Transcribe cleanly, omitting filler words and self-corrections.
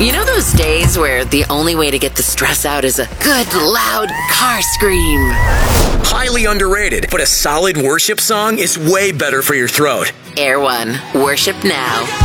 You know those days where the only way to get the stress out is a good, loud car scream? Highly underrated, but a solid worship song is way better for your throat. Air One, worship now.